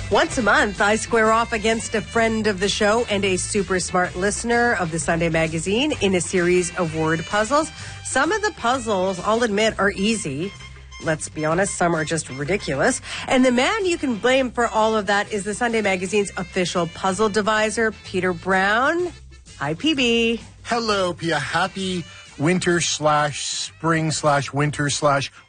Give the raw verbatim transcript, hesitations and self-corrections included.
Once a month, I square off against a friend of the show and a super smart listener of the Sunday Magazine in a series of word puzzles. Some of the puzzles, I'll admit, are easy. Let's be honest, some are just ridiculous. And the man you can blame for all of that is the Sunday Magazine's official puzzle deviser, Peter Brown. Hi, P B. Hello, Pia. Happy winter slash spring slash winter slash